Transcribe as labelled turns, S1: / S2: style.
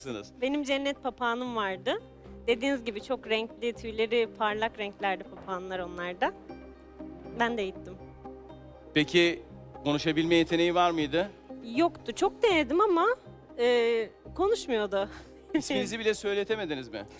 S1: Benim cennet papağanım vardı. Dediğiniz gibi çok renkli, tüyleri parlak renklerde papağanlar onlarda. Ben de eğittim.
S2: Peki konuşabilme yeteneği var mıydı?
S1: Yoktu. Çok denedim ama konuşmuyordu.
S2: İsminizi bile söyletemediniz mi?